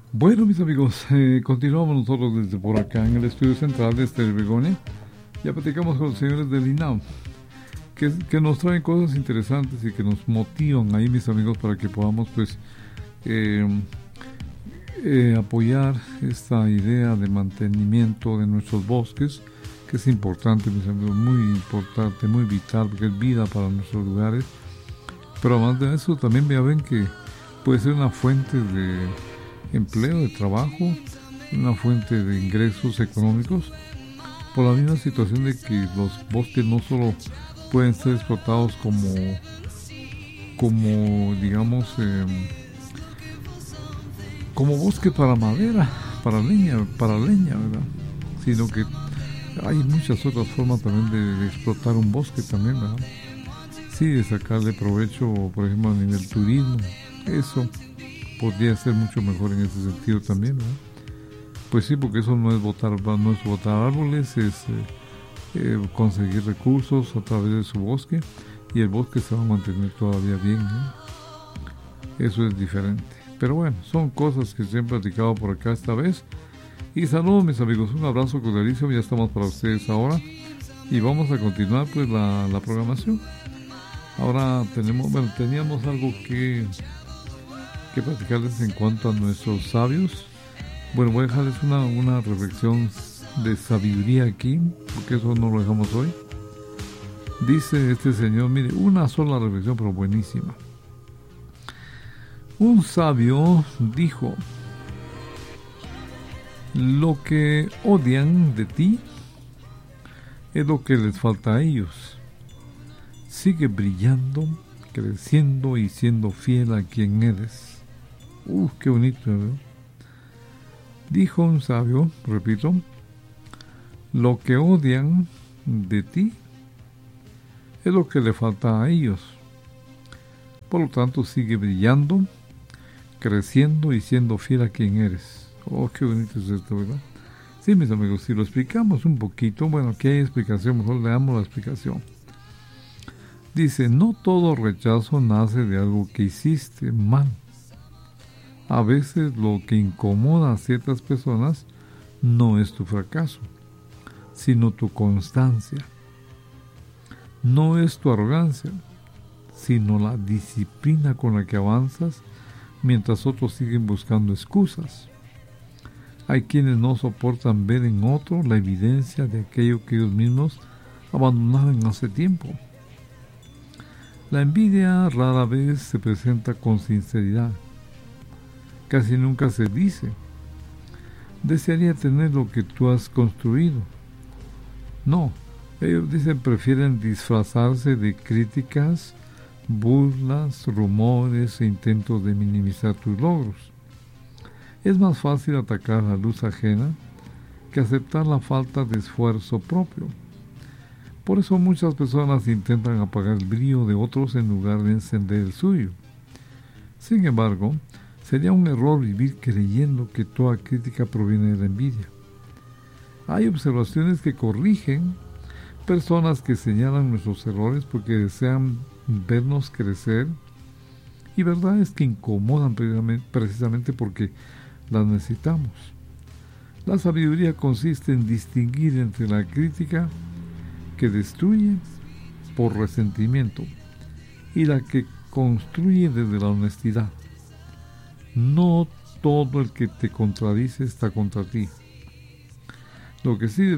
Bueno, mis amigos, continuamos nosotros desde por acá en el estudio central de Estéreo Begonia. Ya platicamos con los señores del INAM, que nos traen cosas interesantes y que nos motivan ahí, mis amigos, para que podamos, pues, eh, apoyar esta idea de mantenimiento de nuestros bosques, que es importante, mis amigos, muy importante, muy vital, porque es vida para nuestros lugares. Pero además de eso, también ya ven que puede ser una fuente de empleo, de trabajo, una fuente de ingresos económicos, por la misma situación de que los bosques no solo pueden ser explotados como digamos, como bosque para madera, para leña, ¿verdad? Sino que hay muchas otras formas también de explotar un bosque también, ¿verdad? Sí, de sacarle provecho, por ejemplo, a nivel turismo. Eso podría ser mucho mejor en ese sentido también, ¿verdad? Pues sí, porque eso no es botar árboles, es conseguir recursos a través de su bosque, y el bosque se va a mantener todavía bien, ¿no? Eso es diferente. Pero bueno, son cosas que se han platicado por acá esta vez. Y saludos, mis amigos, un abrazo cordialísimo, ya estamos para ustedes ahora y vamos a continuar pues la programación. Ahora teníamos algo que platicarles en cuanto a nuestros sabios. Bueno, voy a dejarles una reflexión de sabiduría aquí, porque eso no lo dejamos hoy. Dice este señor, mire, una sola reflexión, pero buenísima. Un sabio dijo: lo que odian de ti es lo que les falta a ellos. Sigue brillando, creciendo y siendo fiel a quien eres. Qué bonito, ¿verdad? Dijo un sabio, repito, lo que odian de ti es lo que le falta a ellos. Por lo tanto, sigue brillando, creciendo y siendo fiel a quien eres. Qué bonito es esto, ¿verdad? Sí, mis amigos, si lo explicamos un poquito, bueno, aquí hay explicación, mejor leamos la explicación. Dice, no todo rechazo nace de algo que hiciste mal. A veces lo que incomoda a ciertas personas no es tu fracaso, sino tu constancia. No es tu arrogancia, sino la disciplina con la que avanzas mientras otros siguen buscando excusas. Hay quienes no soportan ver en otro la evidencia de aquello que ellos mismos abandonaron hace tiempo. La envidia rara vez se presenta con sinceridad. Casi nunca se dice: desearía tener lo que tú has construido. No, ellos prefieren disfrazarse de críticas, burlas, rumores e intentos de minimizar tus logros. Es más fácil atacar la luz ajena que aceptar la falta de esfuerzo propio. Por eso muchas personas intentan apagar el brillo de otros en lugar de encender el suyo. Sin embargo, sería un error vivir creyendo que toda crítica proviene de la envidia. Hay observaciones que corrigen, personas que señalan nuestros errores porque desean vernos crecer, y verdades que incomodan precisamente porque las necesitamos. La sabiduría consiste en distinguir entre la crítica que destruye por resentimiento y la que construye desde la honestidad. No todo el que te contradice está contra ti. Lo que sí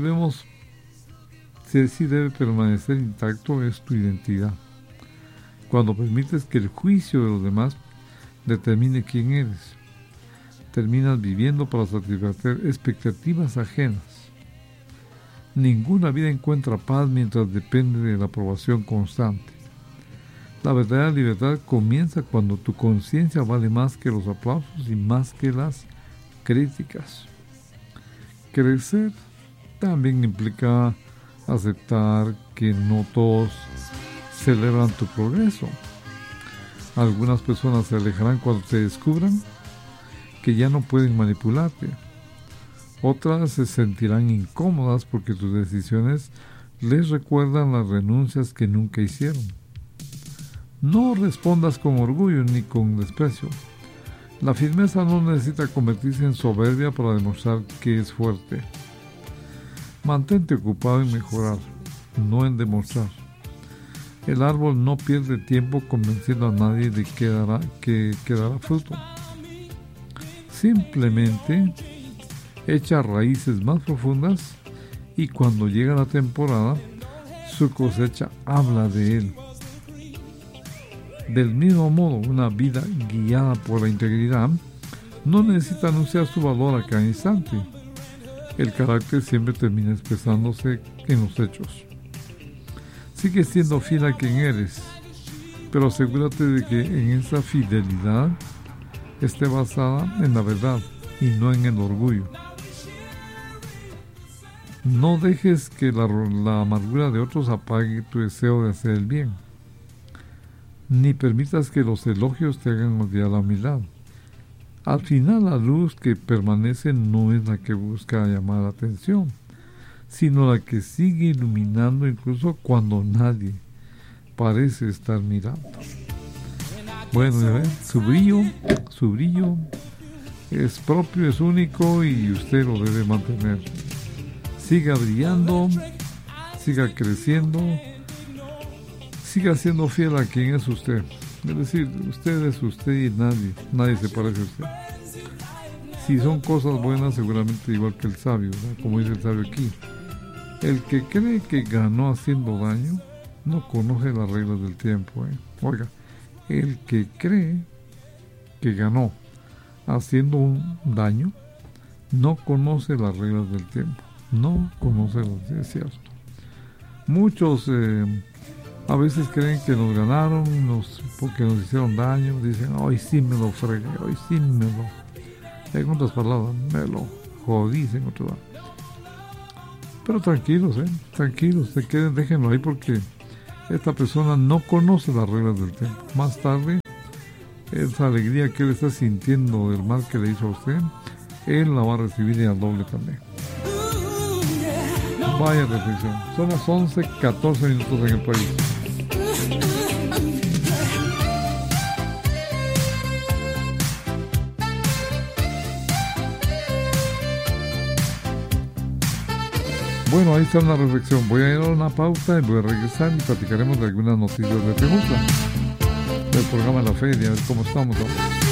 debe permanecer intacto es tu identidad. Cuando permites que el juicio de los demás determine quién eres, terminas viviendo para satisfacer expectativas ajenas. Ninguna vida encuentra paz mientras depende de la aprobación constante. La verdadera libertad comienza cuando tu conciencia vale más que los aplausos y más que las críticas. Crecer también implica aceptar que no todos celebran tu progreso. Algunas personas se alejarán cuando te descubran que ya no pueden manipularte. Otras se sentirán incómodas porque tus decisiones les recuerdan las renuncias que nunca hicieron. No respondas con orgullo ni con desprecio. La firmeza no necesita convertirse en soberbia para demostrar que es fuerte. Mantente ocupado en mejorar, no en demostrar. El árbol no pierde tiempo convenciendo a nadie de que dará fruto. Simplemente echa raíces más profundas y cuando llega la temporada, su cosecha habla de él. Del mismo modo, una vida guiada por la integridad no necesita anunciar su valor a cada instante. El carácter siempre termina expresándose en los hechos. Sigue siendo fiel a quien eres, pero asegúrate de que en esa fidelidad esté basada en la verdad y no en el orgullo. No dejes que la amargura de otros apague tu deseo de hacer el bien. Ni permitas que los elogios te hagan olvidar la humildad. Al final, la luz que permanece no es la que busca llamar la atención, sino la que sigue iluminando incluso cuando nadie parece estar mirando. Bueno, su brillo es propio, es único y usted lo debe mantener. Siga brillando, siga creciendo, siga siendo fiel a quien es usted. Es decir, usted es usted y nadie se parece a usted. Si son cosas buenas, seguramente igual que el sabio, ¿verdad? Como dice el sabio aquí. El que cree que ganó haciendo daño, no conoce las reglas del tiempo. Oiga, el que cree que ganó haciendo un daño, no conoce las reglas del tiempo. No conoce es cierto. Muchos a veces creen que nos ganaron porque nos hicieron daño. Dicen, hoy sí me lo fregué, hoy sí me lo... En otras palabras, me lo jodí, en otro lado. Pero tranquilos, déjenlo ahí porque esta persona no conoce las reglas del tiempo. Más tarde, esa alegría que él está sintiendo del mal que le hizo a usted, él la va a recibir y al doble también. Vaya reflexión. Son las 11:14 en el país. Bueno, ahí está una reflexión. Voy a ir a una pausa y voy a regresar y platicaremos de algunas noticias de Temuco, del programa La Feria, a ver cómo estamos ahora.